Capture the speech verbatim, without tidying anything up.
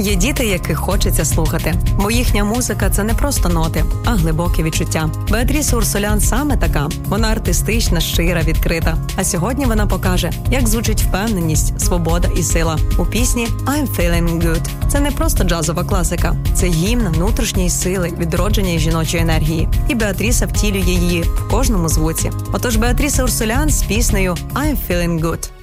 Є діти, яких хочеться слухати, бо їхня музика – це не просто ноти, а глибоке відчуття. Беатріса Урсулян саме така. Вона артистична, щира, відкрита. А сьогодні вона покаже, як звучить впевненість, свобода і сила у пісні «I'm feeling good». Це не просто джазова класика. Це гімн внутрішньої сили, відродження і жіночої енергії. І Беатріса втілює її в кожному звуці. Отож, Беатріса Урсулян з піснею «I'm feeling good».